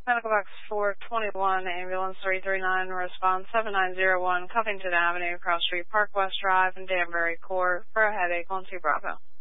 Medical box 421, ambulance 339, response 7901, Covington Avenue, Cross Street, Park West Drive, and Danbury Court for a headache on 2 Bravo.